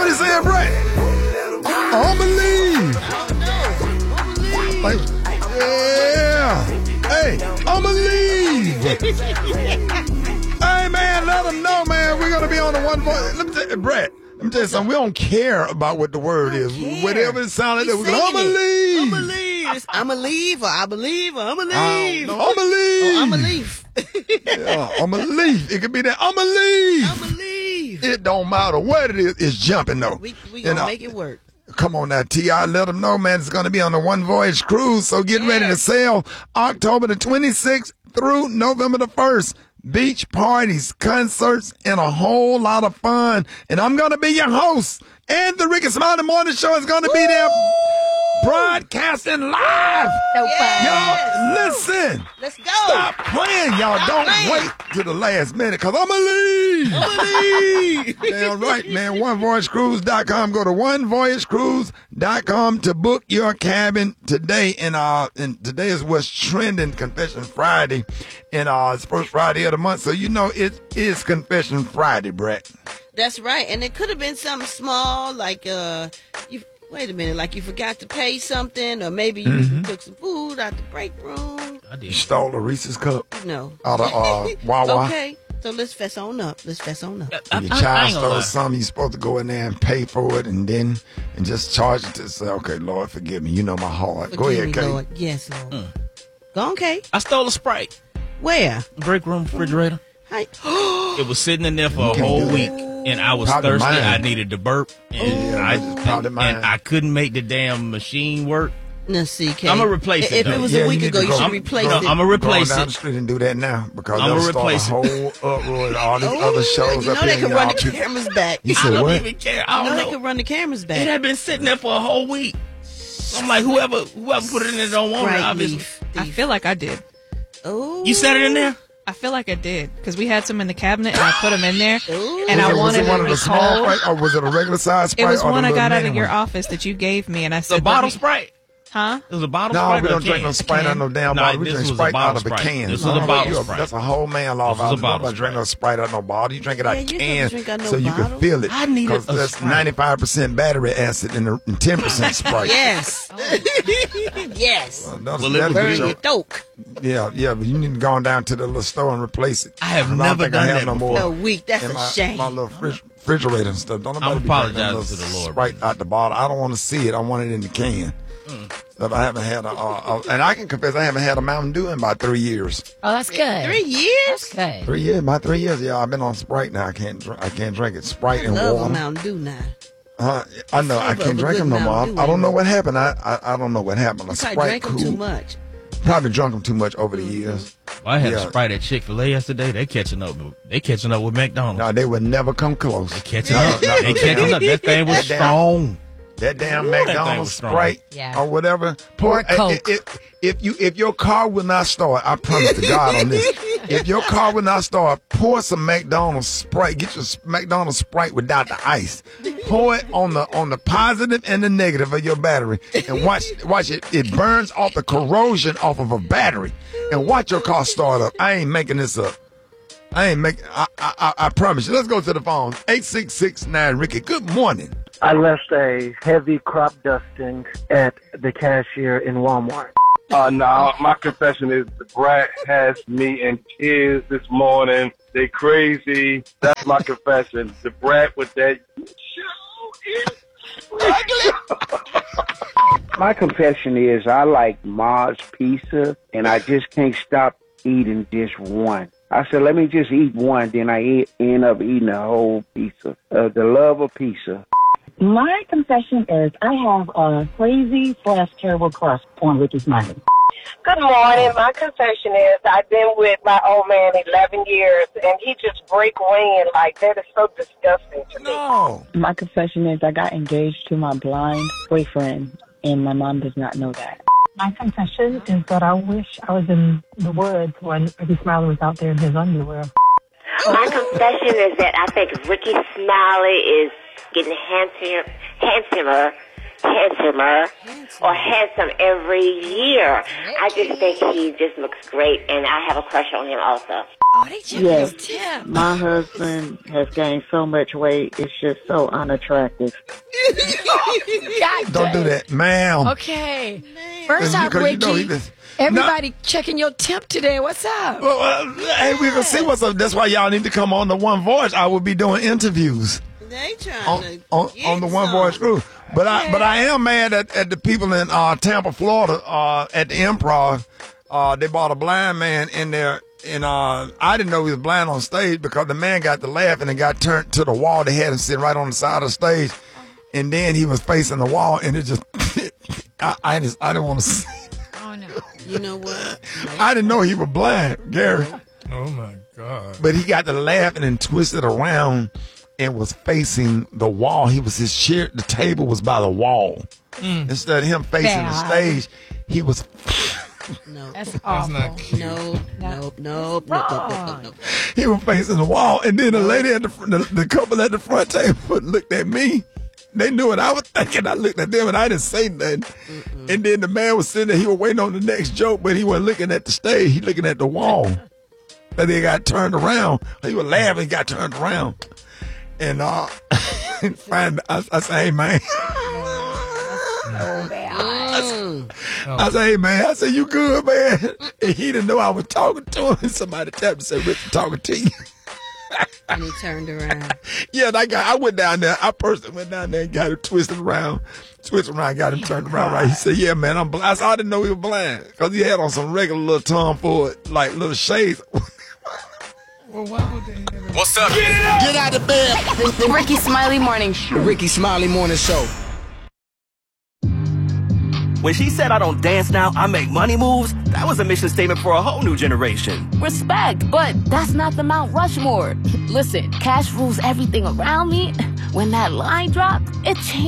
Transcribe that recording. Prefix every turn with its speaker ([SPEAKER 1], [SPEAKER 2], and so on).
[SPEAKER 1] he saying, Brett? I'ma leave. Like, yeah. Hey, I'ma leave. Hey, man, let them know, man. We're going to be on the one voice. Let me tell you, Brett. Let me tell you something. We don't care about what the word is. Whatever it sounds like, we're going to, I'ma leave.
[SPEAKER 2] I'ma leave. I'ma leave, or I believe, or I'ma leave.
[SPEAKER 1] I'ma leave.
[SPEAKER 2] Oh, I'ma leave.
[SPEAKER 1] Yeah, I'ma leave. It could be that, I'ma leave.
[SPEAKER 2] I'ma leave.
[SPEAKER 1] It don't matter what it is. It's jumping, though.
[SPEAKER 2] We gonna make it work.
[SPEAKER 1] Come on now, T.I. Let them know, man. It's going to be on the One Voyage Cruise. So get ready to sail October the 26th through November the 1st. Beach parties, concerts, and a whole lot of fun. And I'm going to be your host. And the Ricky Smiley Morning Show is going to be there broadcasting live. Y'all, listen.
[SPEAKER 2] Let's go.
[SPEAKER 1] Stop playing, y'all. Don't wait to the last minute, because I'm going to leave. Damn right, man. OneVoyageCruise.com. Go to OneVoyageCruise.com to book your cabin today. And today is what's trending, Confession Friday. And it's first Friday of the month. So, you know, it is Confession Friday, Brett.
[SPEAKER 2] That's right. And it could have been something small, like wait a minute, like you forgot to pay something, or maybe you took some food out the break room.
[SPEAKER 3] I did.
[SPEAKER 1] You stole a Reese's cup
[SPEAKER 2] No.
[SPEAKER 1] out of Wawa.
[SPEAKER 2] Okay. So let's fess on up.
[SPEAKER 1] Your child stole something, you're supposed to go in there and pay for it and just charge it to say, okay, Lord, forgive me. You know my heart. Go ahead, Kate.
[SPEAKER 2] Lord. Yes, Lord. Go on, Kate.
[SPEAKER 3] I stole a Sprite.
[SPEAKER 2] Where?
[SPEAKER 3] Break room refrigerator. It was sitting in there for a whole week, and I was
[SPEAKER 1] Probably
[SPEAKER 3] thirsty.
[SPEAKER 1] mine.
[SPEAKER 3] I needed to burp, and I couldn't make the damn machine work.
[SPEAKER 2] Now, see, Kate.
[SPEAKER 3] I'm gonna replace it.
[SPEAKER 2] If it was a week ago, you should replace it.
[SPEAKER 3] I'm gonna replace
[SPEAKER 1] Go down the
[SPEAKER 3] it.
[SPEAKER 1] street and do that now, because
[SPEAKER 3] I'm
[SPEAKER 1] they'll
[SPEAKER 3] gonna
[SPEAKER 1] start a
[SPEAKER 3] replace
[SPEAKER 1] whole uproar and all these other shows
[SPEAKER 2] you
[SPEAKER 1] up
[SPEAKER 2] know they
[SPEAKER 1] here.
[SPEAKER 2] can run the cameras back.
[SPEAKER 1] You
[SPEAKER 3] I
[SPEAKER 1] said
[SPEAKER 3] don't
[SPEAKER 1] what?
[SPEAKER 3] even care. I
[SPEAKER 2] You
[SPEAKER 3] don't
[SPEAKER 2] know
[SPEAKER 3] know.
[SPEAKER 2] they can run the cameras back.
[SPEAKER 3] It had been sitting there for a whole week. I'm like, whoever put it in there don't want it,
[SPEAKER 2] Right,
[SPEAKER 3] obviously.
[SPEAKER 2] thief.
[SPEAKER 4] I feel like I did.
[SPEAKER 2] Oh.
[SPEAKER 3] You set it in there?
[SPEAKER 4] I feel like I did, because we had some in the cabinet and I put them in there,
[SPEAKER 2] Ooh.
[SPEAKER 4] and I wanted
[SPEAKER 1] was it one
[SPEAKER 4] to
[SPEAKER 1] of the small
[SPEAKER 4] recall.
[SPEAKER 1] Sprite, or was it a regular size Sprite?
[SPEAKER 4] It was
[SPEAKER 1] or the
[SPEAKER 4] one I
[SPEAKER 1] little
[SPEAKER 4] got out
[SPEAKER 1] mini
[SPEAKER 4] of your
[SPEAKER 1] one?
[SPEAKER 4] office that you gave me, and I
[SPEAKER 3] The
[SPEAKER 4] said,
[SPEAKER 3] bottle Sprite?
[SPEAKER 4] Huh?
[SPEAKER 3] It was a bottle
[SPEAKER 1] No,
[SPEAKER 3] Sprite.
[SPEAKER 1] we
[SPEAKER 3] or a
[SPEAKER 1] don't drink
[SPEAKER 3] can?
[SPEAKER 1] no Sprite out of no damn
[SPEAKER 3] No,
[SPEAKER 1] bottle. We
[SPEAKER 3] this
[SPEAKER 1] drink
[SPEAKER 3] was a
[SPEAKER 1] Sprite
[SPEAKER 3] bottle
[SPEAKER 1] out of a
[SPEAKER 3] Sprite.
[SPEAKER 1] can.
[SPEAKER 3] This was a bottle
[SPEAKER 1] You
[SPEAKER 3] Sprite.
[SPEAKER 1] That's a whole man law.
[SPEAKER 3] This was a bottle
[SPEAKER 1] Nobody drink no Sprite out of no bottle. You drink it out of
[SPEAKER 2] Yeah, you
[SPEAKER 1] can,
[SPEAKER 2] don't drink out no
[SPEAKER 1] so you
[SPEAKER 2] bottle.
[SPEAKER 1] can feel it.
[SPEAKER 3] I needed
[SPEAKER 1] Because
[SPEAKER 3] a
[SPEAKER 1] that's
[SPEAKER 3] Sprite.
[SPEAKER 1] 95% battery acid and 10% Sprite.
[SPEAKER 2] Yes. Yes.
[SPEAKER 1] That's
[SPEAKER 3] Well, it was
[SPEAKER 2] Burn
[SPEAKER 1] good.
[SPEAKER 2] your doke.
[SPEAKER 1] Yeah, but you need to go on down to the little store and replace it.
[SPEAKER 3] I have
[SPEAKER 1] 'Cause
[SPEAKER 3] never
[SPEAKER 1] don't think I
[SPEAKER 3] done
[SPEAKER 1] have
[SPEAKER 3] that
[SPEAKER 1] no more.
[SPEAKER 2] A week. That's
[SPEAKER 1] in
[SPEAKER 2] a
[SPEAKER 1] my,
[SPEAKER 2] shame.
[SPEAKER 1] my little refrigerator and stuff. Don't nobody
[SPEAKER 3] I'm
[SPEAKER 1] be drinking
[SPEAKER 3] apologizing
[SPEAKER 1] little
[SPEAKER 3] to the Lord.
[SPEAKER 1] Sprite out the bottle. I don't want to see it. I want it in the can. But I haven't had and I can confess I haven't had a Mountain Dew in about 3 years.
[SPEAKER 5] Oh, that's good.
[SPEAKER 2] 3 years?
[SPEAKER 5] Good.
[SPEAKER 1] 3 years, about 3 years. Yeah, I've been on Sprite now. I can't drink it. Sprite and
[SPEAKER 2] Love a
[SPEAKER 1] water.
[SPEAKER 2] Mountain Dew now.
[SPEAKER 1] I know I
[SPEAKER 2] Flavor
[SPEAKER 1] can't
[SPEAKER 2] of a
[SPEAKER 1] drink
[SPEAKER 2] good
[SPEAKER 1] them no more.
[SPEAKER 2] Mountain Dew
[SPEAKER 1] I don't know
[SPEAKER 2] ain't
[SPEAKER 1] what happened. I don't know what happened. A
[SPEAKER 2] You probably
[SPEAKER 1] Sprite
[SPEAKER 2] drank them too much.
[SPEAKER 1] Probably drunk them too much over the years.
[SPEAKER 3] Well, I had
[SPEAKER 1] Yeah.
[SPEAKER 3] a Sprite at Chick-fil-A yesterday. They catching up. They catching up with McDonald's.
[SPEAKER 1] No, they would never come close.
[SPEAKER 3] They catching up. They catching up. That thing was
[SPEAKER 1] That damn-
[SPEAKER 3] strong.
[SPEAKER 1] That damn
[SPEAKER 3] Ooh, that thing
[SPEAKER 1] McDonald's
[SPEAKER 3] was strong.
[SPEAKER 1] Sprite
[SPEAKER 5] Yeah.
[SPEAKER 1] or whatever.
[SPEAKER 5] Or Coke.
[SPEAKER 1] If your car will not start, I promise to God on this. If your car will not start, pour some McDonald's Sprite. Get your McDonald's Sprite without the ice. Pour it on the positive and the negative of your battery, and watch it. It burns off the corrosion off of a battery, and watch your car start up. I ain't making this up. I promise you. Let's go to the phone. 8669 Ricky. Good morning.
[SPEAKER 6] I left a heavy crop dusting at the cashier in Walmart.
[SPEAKER 7] No, my confession is the brat has me in tears this morning. They crazy. That's my confession. The brat with that show is struggling.
[SPEAKER 8] My confession is I like Ma's pizza, and I just can't stop eating just one. I said, let me just eat one, then I end up eating a whole pizza. The love of pizza.
[SPEAKER 9] My confession is I have a crazy / terrible crush on Ricky Smiley.
[SPEAKER 10] Good morning. My confession is I've been with my old man 11 years, and he just break wind like that is so disgusting to me.
[SPEAKER 1] No.
[SPEAKER 9] My confession is I got engaged to my blind boyfriend, and my mom does not know that.
[SPEAKER 11] My confession is that I wish I was in the woods when Ricky Smiley was out there in his underwear.
[SPEAKER 12] My confession is that I think Ricky Smiley is getting handsomer. handsomer or handsome every year. I just think he just looks great, and I have a crush on him also.
[SPEAKER 2] Oh, they checking
[SPEAKER 5] Yes,
[SPEAKER 2] his temp.
[SPEAKER 5] my husband has gained so much weight. It's just so unattractive.
[SPEAKER 13] God
[SPEAKER 1] Don't do that, ma'am.
[SPEAKER 13] Okay. First off,
[SPEAKER 1] Because you know he
[SPEAKER 13] Ricky,
[SPEAKER 1] just-
[SPEAKER 13] everybody checking your temp today. What's up?
[SPEAKER 1] Well, hey, we can see what's up. That's why y'all need to come on the One Voice. I will be doing interviews
[SPEAKER 2] They trying
[SPEAKER 1] on the One Voice crew. But I am mad at the people in Tampa, Florida, at the Improv. They brought a blind man in there, and I didn't know he was blind on stage because the man got to laughing and got turned to the wall. They had him sitting right on the side of the stage, and then he was facing the wall, and it just I didn't want to see.
[SPEAKER 13] Oh no!
[SPEAKER 2] You know what?
[SPEAKER 1] I didn't know he was blind, Gary.
[SPEAKER 3] Oh my God!
[SPEAKER 1] But he got to laughing and twisted around and was facing the wall. His chair, the table was by the wall. Instead of him facing the stage, he was.
[SPEAKER 2] No,
[SPEAKER 13] that's awful.
[SPEAKER 3] That's not cute.
[SPEAKER 2] No.
[SPEAKER 1] He was facing the wall, and then the lady at the couple at the front table looked at me. They knew what I was thinking. I looked at them, and I didn't say nothing. And then the man was sitting there. He was waiting on the next joke, but he wasn't looking at the stage. He looking at the wall. And they got turned around. He was laughing. He got turned around. And I said, "Hey, man." I said, "Hey, man." I said, "You good, man?" And he didn't know I was talking to him. And somebody tapped and said, "Richard, talking to you."
[SPEAKER 2] And he turned around.
[SPEAKER 1] Yeah, I went down there. I personally went down there and got him twisted around, got him turned around right. He said, "Yeah, man, I'm blind." I said, "I didn't know he was blind because he had on some regular little tomboy, like little shades."
[SPEAKER 3] Well, why would they never...
[SPEAKER 14] What's up? Get out of bed.
[SPEAKER 15] The Ricky Smiley Morning Show.
[SPEAKER 14] The Ricky Smiley Morning Show. When she said I don't dance now, I make money moves, that was a mission statement for a whole new generation.
[SPEAKER 15] Respect, but that's not the Mount Rushmore. Listen, cash rules everything around me. When that line dropped, it changed.